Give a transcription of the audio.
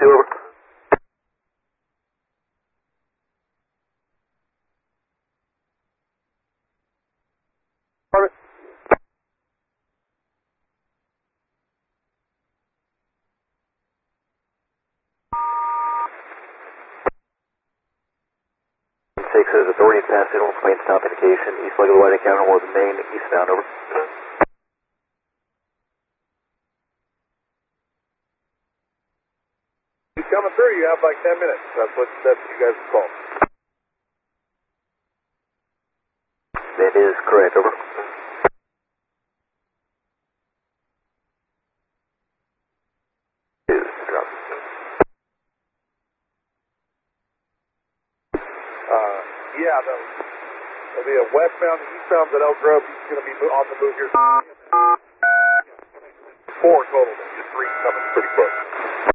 2, over. Orbit. 6 is authority to pass signal, plane stop indication, east leg of the white encounter was main, eastbound, over. He's coming through, you have like 10 minutes, that's what you guys have called. That is correct, over. Yeah, there'll be a westbound and eastbound at Elk Grove. He's going to be on the move here. 4 total, just 3 coming pretty close.